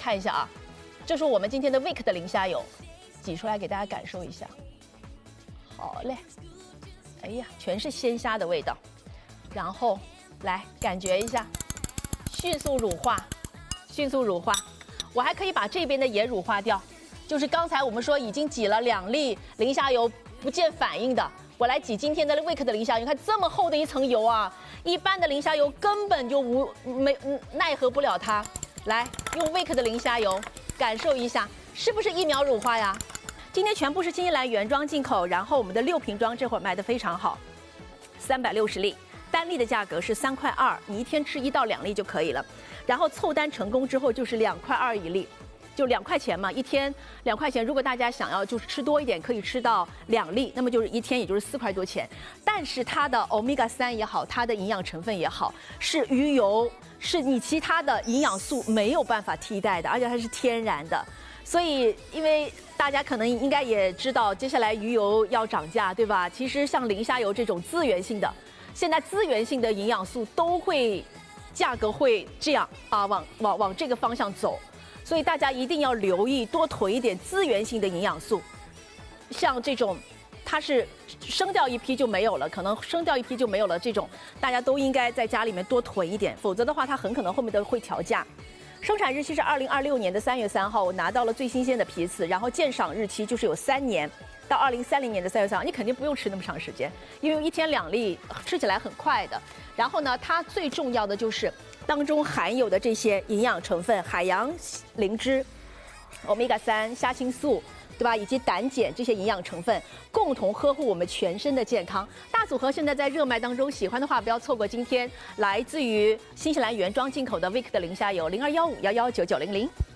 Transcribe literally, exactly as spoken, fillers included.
看一下啊，这是我们今天的 Vick 的零虾油，挤出来给大家感受一下。好嘞，哎呀，全是鲜虾的味道。然后来感觉一下，迅速乳化，迅速乳化。我还可以把这边的也乳化掉，就是刚才我们说已经挤了两粒零虾油不见反应的。 我来挤今天的 Vick 的零虾油，你看这么厚的一层油啊，一般的零虾油根本就无没奈何不了它。来，用 Vick 的零虾油感受一下，是不是一秒乳化呀？今天全部是新西兰原装进口，然后我们的六瓶装这会儿卖得非常好，三百六十粒，单粒的价格是三块二，你一天吃一到两粒就可以了。然后凑单成功之后就是两块二一粒。 就两块钱嘛，一天两块钱。如果大家想要就是吃多一点，可以吃到两粒，那么就是一天也就是四块多钱。但是它的欧米伽三也好，它的营养成分也好，是鱼油，是你其他的营养素没有办法替代的，而且它是天然的。所以，因为大家可能应该也知道，接下来鱼油要涨价，对吧？其实像零虾油这种资源性的，现在资源性的营养素都会价格会这样啊，往往往这个方向走。 所以大家一定要留意，多囤一点资源性的营养素，像这种，它是生掉一批就没有了，可能生掉一批就没有了，这种大家都应该在家里面多囤一点，否则的话，它很可能后面都会调价。生产日期是二零二六年的三月三号，我拿到了最新鲜的批次，然后鉴赏日期就是有三年，到二零三零年的三月三号，你肯定不用吃那么长时间，因为一天两粒吃起来很快的。然后呢，它最重要的就是。 当中含有的这些营养成分，海洋灵芝、欧米伽三、虾青素，对吧？以及胆碱这些营养成分，共同呵护我们全身的健康。大组合现在在热卖当中，喜欢的话不要错过今天来自于新西兰原装进口的 Vick 的零虾油，零二幺五幺幺九九零零。